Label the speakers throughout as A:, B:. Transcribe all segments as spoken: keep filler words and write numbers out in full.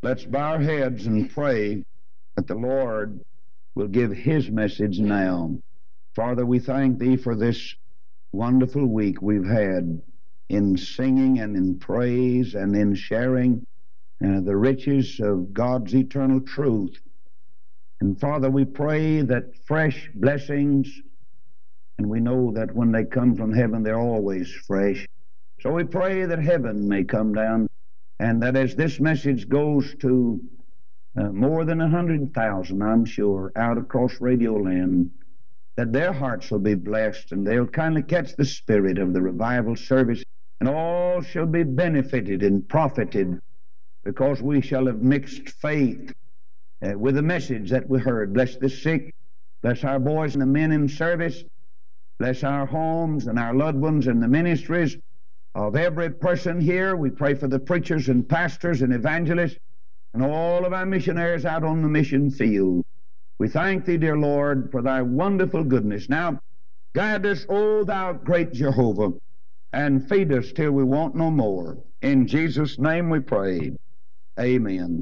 A: Let's bow our heads and pray that the Lord will give His message now. Father, we thank Thee for this wonderful week we've had in singing and in praise and in sharing uh, the riches of God's eternal truth. And Father, we pray that fresh blessings, and we know that when they come from heaven, they're always fresh. So we pray that heaven may come down, and that as this message goes to uh, more than a hundred thousand, I'm sure, out across Radio Land, that their hearts will be blessed, and they'll kindly catch the spirit of the revival service, and all shall be benefited and profited, because we shall have mixed faith uh, with the message that we heard. Bless the sick, bless our boys and the men in service, bless our homes and our loved ones and the ministries of every person here. We pray for the preachers and pastors and evangelists and all of our missionaries out on the mission field. We thank Thee, dear Lord, for Thy wonderful goodness. Now, guide us, O Thou great Jehovah, and feed us till we want no more. In Jesus' name we pray. Amen.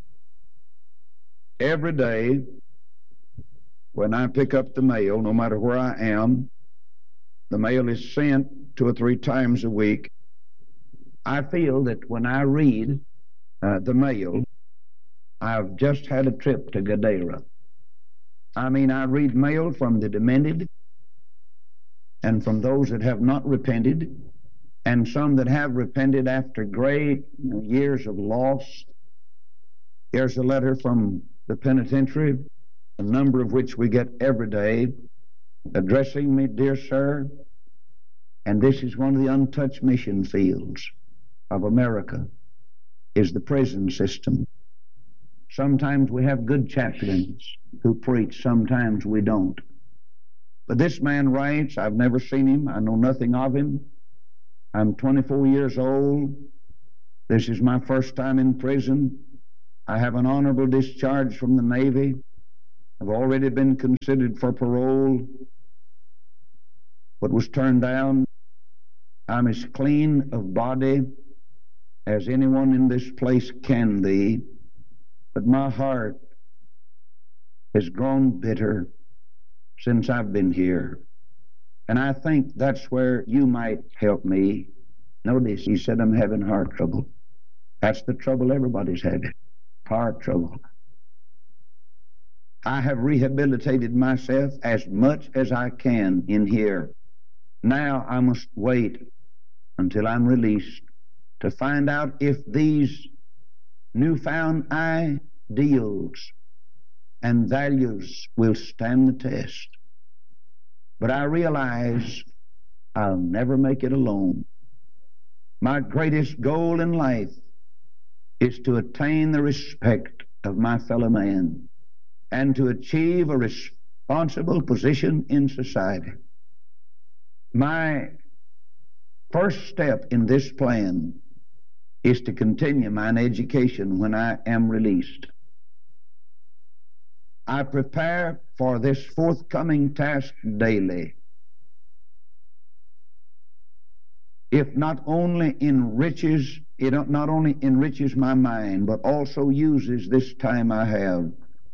A: Every day when I pick up the mail, no matter where I am, the mail is sent two or three times a week. I feel that when I read uh, the mail, I've just had a trip to Gadara. I mean, I read mail from the demented and from those that have not repented, and some that have repented after great you know, years of loss. Here's a letter from the penitentiary, a number of which we get every day, addressing me, dear sir, and this is one of the untouched mission fields of America, is the prison system. Sometimes we have good chaplains who preach, sometimes we don't. But this man writes, I've never seen him, I know nothing of him. I'm twenty-four years old. This is my first time in prison. I have an honorable discharge from the Navy. I've already been considered for parole, but was turned down. I'm as clean of body as anyone in this place can be, but my heart has grown bitter since I've been here. And I think that's where you might help me. Notice he said I'm having heart trouble. That's the trouble everybody's having, heart trouble. I have rehabilitated myself as much as I can in here. Now I must wait until I'm released to find out if these newfound ideals and values will stand the test. But I realize I'll never make it alone. My greatest goal in life is to attain the respect of my fellow man and to achieve a responsible position in society. My first step in this plan is to continue mine education when I am released. I prepare for this forthcoming task daily. If not only enriches, it not only enriches my mind, but also uses this time I have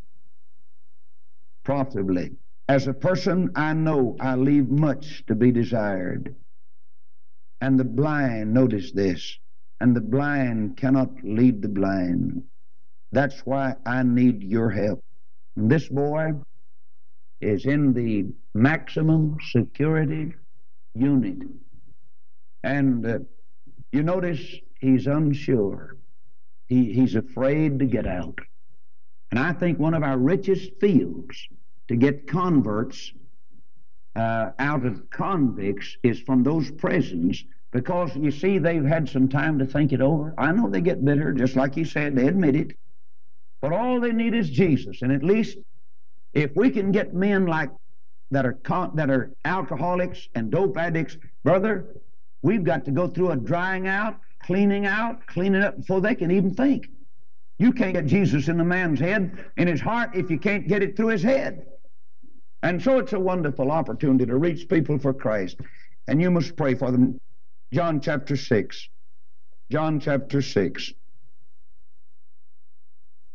A: profitably. As a person, I know I leave much to be desired. And the blind, notice this, and the blind cannot lead the blind. That's why I need your help. And this boy is in the maximum security unit. And uh, you notice he's unsure. He, he's afraid to get out. And I think one of our richest fields to get converts uh, out of convicts is from those prisons, because, you see, they've had some time to think it over. I know they get bitter, just like you said, they admit it. But all they need is Jesus. And at least if we can get men like that are con- that are alcoholics and dope addicts, brother, we've got to go through a drying out, cleaning out, cleaning up before they can even think. You can't get Jesus in the man's head, in his heart, if you can't get it through his head. And so it's a wonderful opportunity to reach people for Christ. And you must pray for them. John chapter six. John chapter six.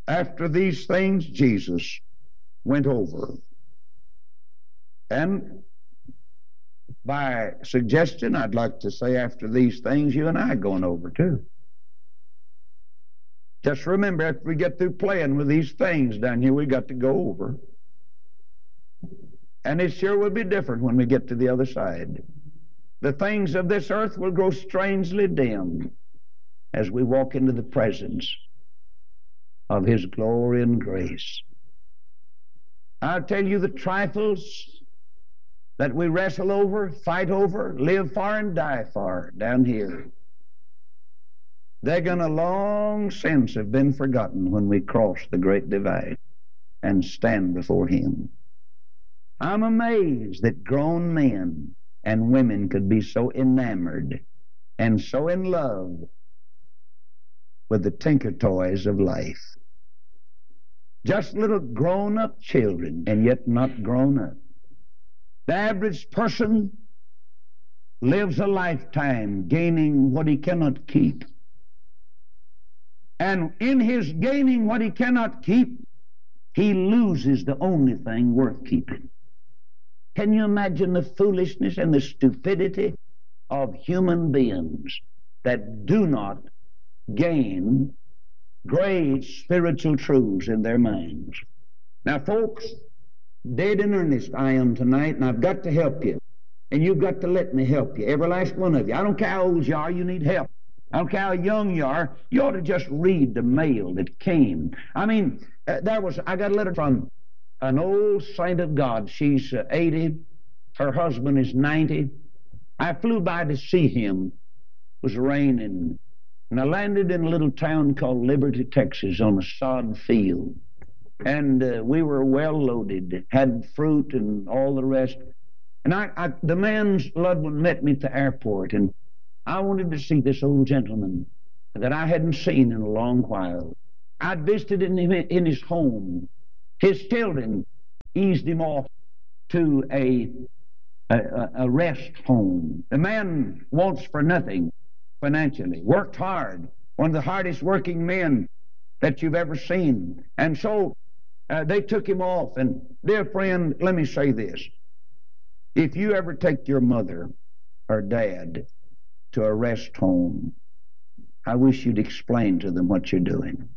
A: After these things, Jesus went over. And by suggestion, I'd like to say after these things, you and I are going over too. Just remember, after we get through playing with these things down here, we got to go over. And it sure will be different when we get to the other side. The things of this earth will grow strangely dim as we walk into the presence of His glory and grace. I'll tell you, the trifles that we wrestle over, fight over, live for and die for down here, they're going to long since have been forgotten when we cross the great divide and stand before Him. I'm amazed that grown men and women could be so enamored and so in love with the tinker toys of life. Just little grown-up children, and yet not grown up. The average person lives a lifetime gaining what he cannot keep. And in his gaining what he cannot keep, he loses the only thing worth keeping. Can you imagine the foolishness and the stupidity of human beings that do not gain great spiritual truths in their minds? Now, folks, dead in earnest I am tonight, and I've got to help you. And you've got to let me help you, every last one of you. I don't care how old you are, you need help. I don't care how young you are, you ought to just read the mail that came. I mean, uh, there was, I got a letter from an old saint of God. She's uh, eighty. Her husband is ninety. I flew by to see him. It was raining. And I landed in a little town called Liberty, Texas, on a sod field. And uh, we were well loaded, had fruit and all the rest. And I, I, the man's loved one met me at the airport, and I wanted to see this old gentleman that I hadn't seen in a long while. I'd visited in, him, in his home. His children eased him off to a, a, a rest home. The man wants for nothing financially, worked hard, one of the hardest working men that you've ever seen. And so uh, they took him off. And dear friend, let me say this. If you ever take your mother or dad to a rest home, I wish you'd explain to them what you're doing.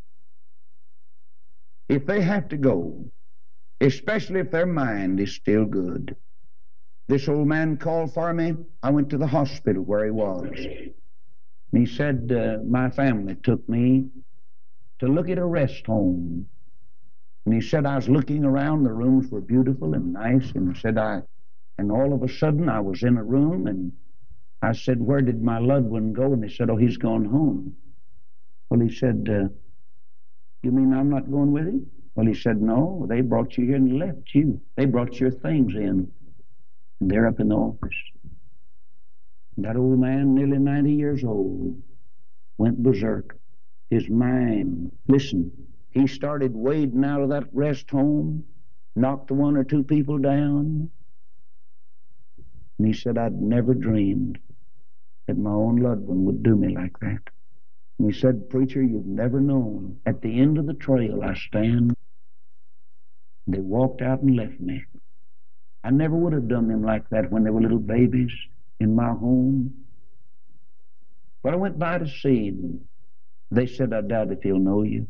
A: If they have to go, especially if their mind is still good. This old man called for me. I went to the hospital where he was. And he said, uh, my family took me to look at a rest home. And he said, I was looking around, the rooms were beautiful and nice, and he said, I, and all of a sudden I was in a room, and I said, where did my loved one go? And they said, oh, he's gone home. Well, he said, uh, you mean I'm not going with him? Well, he said, no, they brought you here and left you. They brought your things in, and they're up in the office. And that old man, nearly ninety years old, went berserk. His mind, listen, he started wading out of that rest home, knocked one or two people down, and he said, I'd never dreamed that my own loved one would do me like that. And he said, preacher, you've never known. At the end of the trail I stand. They walked out and left me. I never would have done them like that when they were little babies in my home. But I went by to see him. They said, I doubt if he'll know you.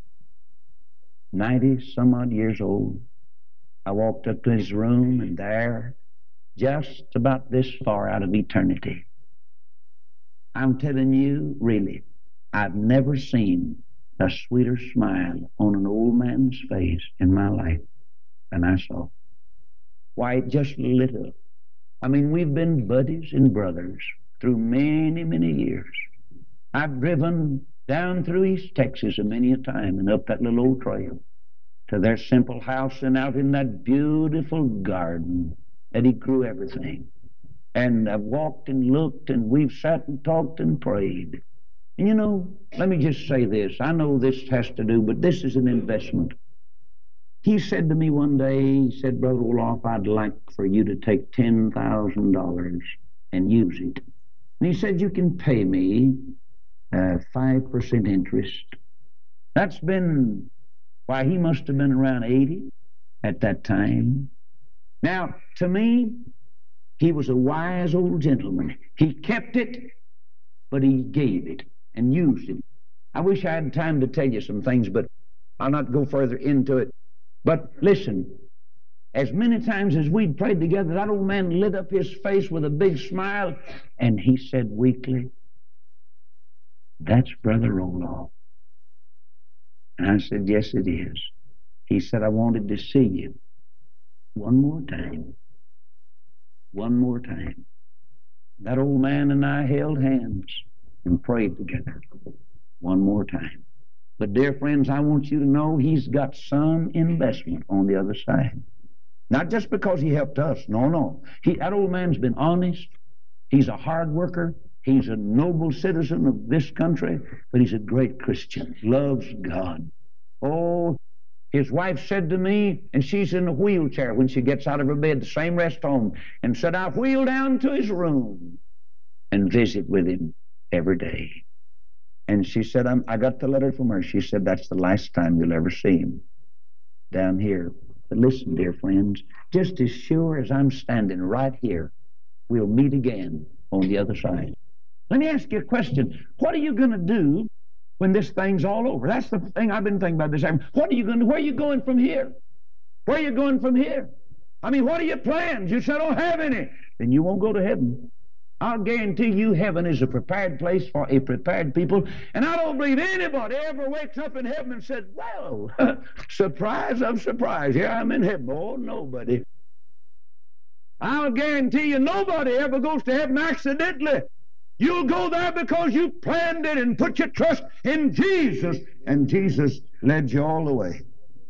A: Ninety some odd years old. I walked up to his room, and there, just about this far out of eternity, I'm telling you, really, I've never seen a sweeter smile on an old man's face in my life than I saw. Why, it just lit up. I mean, we've been buddies and brothers through many, many years. I've driven down through East Texas a many a time and up that little old trail to their simple house and out in that beautiful garden that he grew everything. And I've walked and looked, and we've sat and talked and prayed. And you know, let me just say this. I know this has to do, but this is an investment. He said to me one day, he said, Brother Olaf, I'd like for you to take ten thousand dollars and use it. And he said, you can pay me uh, five percent interest. That's been Why, he must have been around eighty at that time. Now, to me, he was a wise old gentleman. He kept it, but he gave it and used it. I wish I had time to tell you some things, but I'll not go further into it. But listen, as many times as we'd prayed together, that old man lit up his face with a big smile, and he said weakly, "That's Brother Roloff." And I said, "Yes, it is." He said, "I wanted to see you one more time. One more time." That old man and I held hands and prayed together one more time. But dear friends, I want you to know he's got some investment on the other side. Not just because he helped us. No, no. He, that old man's been honest. He's a hard worker. He's a noble citizen of this country, but he's a great Christian. Loves God. Oh, his wife said to me, and she's in a wheelchair when she gets out of her bed, the same rest home, and said, "I wheel down to his room and visit with him every day." And she said, I'm, I got the letter from her. She said, "That's the last time you'll ever see him down here." But listen, dear friends, just as sure as I'm standing right here, we'll meet again on the other side. Let me ask you a question. What are you going to do when this thing's all over? That's the thing I've been thinking about this time. What are you going to, where are you going from here? Where are you going from here? I mean, what are your plans? You said, "I don't have any." Then you won't go to heaven. I'll guarantee you heaven is a prepared place for a prepared people. And I don't believe anybody ever wakes up in heaven and said, "Well, surprise of surprise, here I'm in heaven." Oh, nobody. I'll guarantee you nobody ever goes to heaven accidentally. You'll go there because you planned it and put your trust in Jesus. And Jesus led you all the way.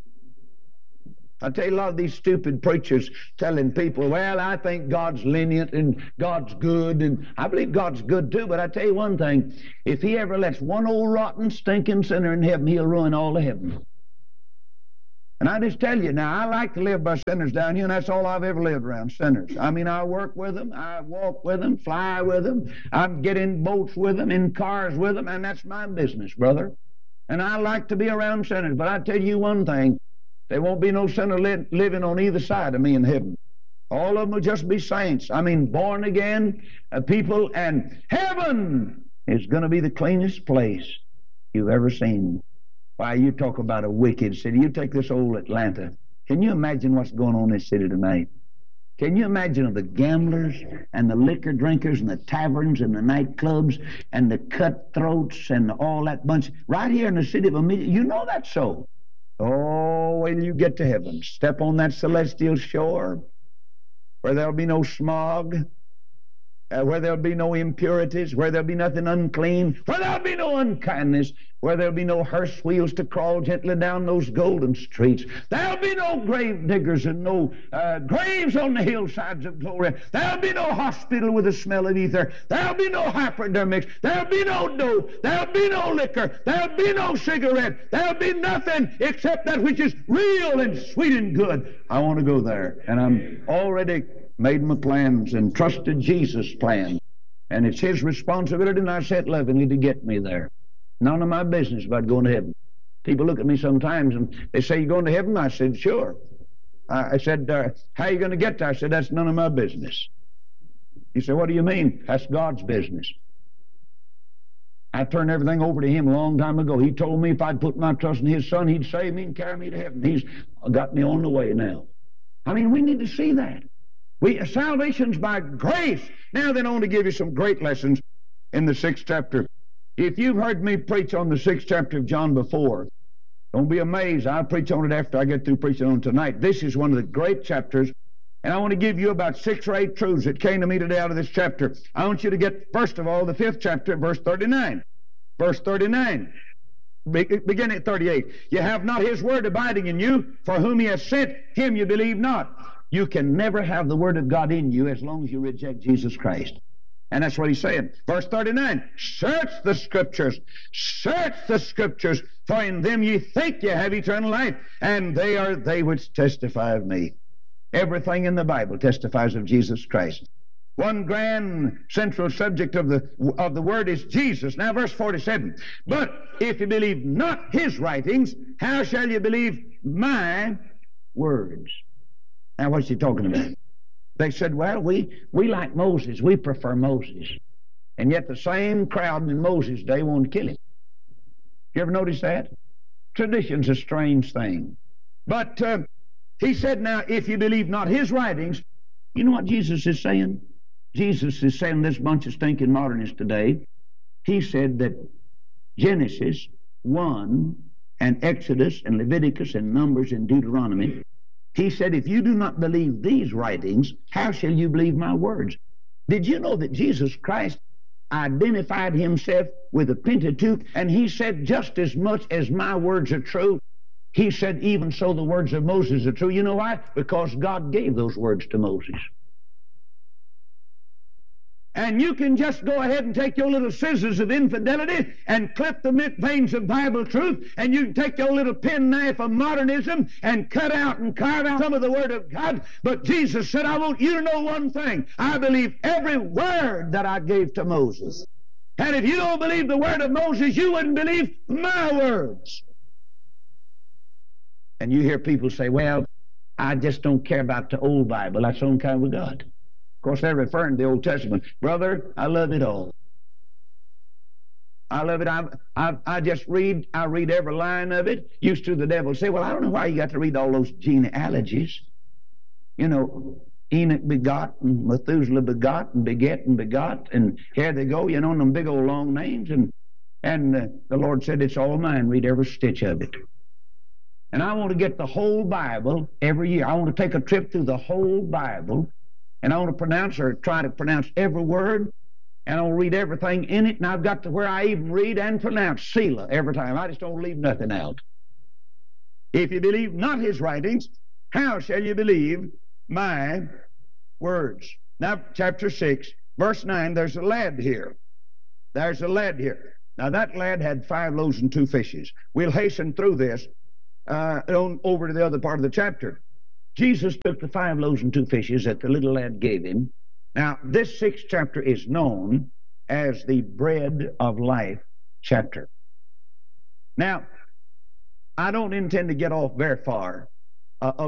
A: I tell you, a lot of these stupid preachers telling people, "Well, I think God's lenient and God's good," and I believe God's good too, but I tell you one thing, if he ever lets one old rotten stinking sinner in heaven, he'll ruin all of heaven. And I just tell you now, I like to live by sinners down here, and that's all I've ever lived around, sinners. I mean, I work with them, I walk with them, fly with them, I get in boats with them, in cars with them, and that's my business, brother. And I like to be around sinners, but I tell you one thing, there won't be no sinner li- living on either side of me in heaven. All of them will just be saints. I mean, born again uh, people, and heaven is going to be the cleanest place you've ever seen. Why, you talk about a wicked city. You take this old Atlanta. Can you imagine what's going on in this city tonight? Can you imagine the gamblers and the liquor drinkers and the taverns and the nightclubs and the cutthroats and all that bunch right here in the city of Amelia? You know that's so. Oh, when you get to heaven, step on that celestial shore where there'll be no smog, uh, where there'll be no impurities, where there'll be nothing unclean, where there'll be no unkindness, where there'll be no hearse wheels to crawl gently down those golden streets. There'll be no grave diggers and no uh, graves on the hillsides of glory. There'll be no hospital with the smell of ether. There'll be no hypodermics. There'll be no dope. There'll be no liquor. There'll be no cigarette. There'll be nothing except that which is real and sweet and good. I want to go there, and I'm already made my plans and trusted Jesus' plan. And it's his responsibility, and I said lovingly, to get me there. None of my business about going to heaven. People look at me sometimes and they say, "You going to heaven?" I said, "Sure." I, I said, uh, "How are you going to get there?" I said, "That's none of my business." He said, "What do you mean?" "That's God's business." I turned everything over to him a long time ago. He told me if I'd put my trust in his son, he'd save me and carry me to heaven. He's got me on the way now. I mean, we need to see that. We salvation's by grace. Now then, I want to give you some great lessons in the sixth chapter. If you've heard me preach on the sixth chapter of John before, don't be amazed. I'll preach on it after I get through preaching on it tonight. This is one of the great chapters, and I want to give you about six or eight truths that came to me today out of this chapter. I want you to get, first of all, the fifth chapter, verse thirty-nine. Verse thirty-nine. Begin at thirty-eight. "You have not his word abiding in you, for whom he has sent, him you believe not." You can never have the word of God in you as long as you reject Jesus Christ. And that's what he's saying. Verse thirty-nine, "Search the Scriptures, search the Scriptures, for in them ye think ye have eternal life, and they are they which testify of me." Everything in the Bible testifies of Jesus Christ. One grand central subject of the of the word is Jesus. Now, verse forty-seven. But if you believe not his writings, how shall you believe my words? Now, what's he talking about? They said, well, we, we like Moses. We prefer Moses. And yet the same crowd in Moses' day wanted to kill him. You ever notice that? Tradition's a strange thing. But uh, he said, now, if you believe not his writings, you know what Jesus is saying? Jesus is saying this bunch of stinking modernists today. He said that Genesis one and Exodus and Leviticus and Numbers and Deuteronomy, he said, if you do not believe these writings, how shall you believe my words? Did you know that Jesus Christ identified himself with the Pentateuch, and he said, just as much as my words are true, he said, even so the words of Moses are true. You know why? Because God gave those words to Moses. And you can just go ahead and take your little scissors of infidelity and clip the veins of Bible truth, and you can take your little penknife of modernism and cut out and carve out some of the Word of God. But Jesus said, I want you to know one thing. I believe every word that I gave to Moses. And if you don't believe the word of Moses, you wouldn't believe my words. And you hear people say, well, I just don't care about the old Bible. That's the only kind we got. Of course, they're referring to the Old Testament. Brother, I love it all. I love it. I, I, I just read, I read every line of it. Used to the devil say, well, I don't know why you got to read all those genealogies. You know, Enoch begot, and Methuselah begot, and beget, and begot, and here they go, you know, in them big old long names. And, and uh, the Lord said, it's all mine. Read every stitch of it. And I want to get the whole Bible every year. I want to take a trip through the whole Bible. And I want to pronounce or try to pronounce every word, and I'll read everything in it, and I've got to where I even read and pronounce Selah every time. I just don't leave nothing out. If you believe not his writings, how shall you believe my words? Now, chapter six, verse nine, there's a lad here. There's a lad here. Now, that lad had five loaves and two fishes. We'll hasten through this uh, on, over to the other part of the chapter. Jesus took the five loaves and two fishes that the little lad gave him. Now, this sixth chapter is known as the Bread of Life chapter. Now, I don't intend to get off very far. Uh,